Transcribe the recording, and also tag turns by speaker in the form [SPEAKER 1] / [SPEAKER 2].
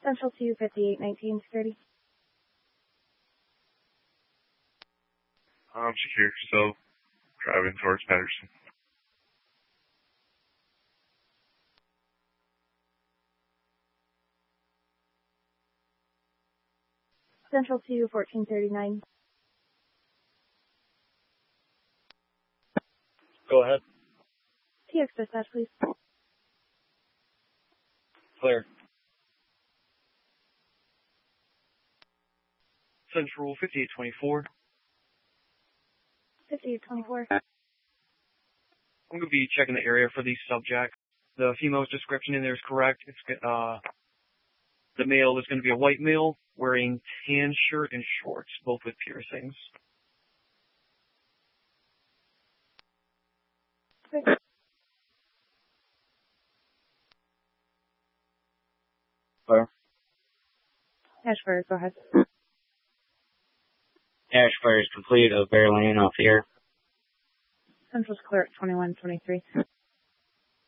[SPEAKER 1] Central 25819 security.
[SPEAKER 2] Secure, so driving towards Patterson.
[SPEAKER 1] Central 21439.
[SPEAKER 3] Go ahead.
[SPEAKER 1] TX dispatch, please.
[SPEAKER 3] Clear.
[SPEAKER 4] Central 5824.
[SPEAKER 1] 5824.
[SPEAKER 4] I'm going to be checking the area for these subjects. The female's description in there is correct. It's the male is going to be a white male wearing tan shirt and shorts, both with piercings.
[SPEAKER 3] Clear.
[SPEAKER 1] Ashford, go ahead.
[SPEAKER 3] Ashford is complete of barreling in off the air.
[SPEAKER 1] Central's clear at 2123.